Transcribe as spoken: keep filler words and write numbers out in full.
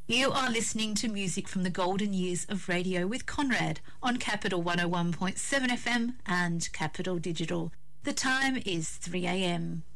You are listening to music from the golden years of radio with Conrad on Capital one oh one point seven F M and Capital Digital. The time is three a m.